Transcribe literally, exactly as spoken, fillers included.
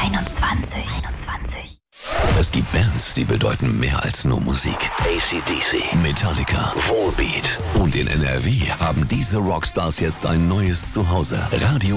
einundzwanzig. einundzwanzig. Es gibt Bands, die bedeuten mehr als nur Musik. A C D C, Metallica, Volbeat. und in N R W haben diese Rockstars jetzt ein neues Zuhause. Radio